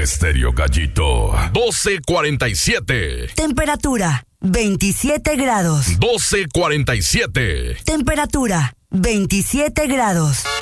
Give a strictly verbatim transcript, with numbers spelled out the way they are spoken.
Estéreo Gallito. doce cuarenta y siete. Temperatura veintisiete grados. doce cuarenta y siete. Temperatura veintisiete grados.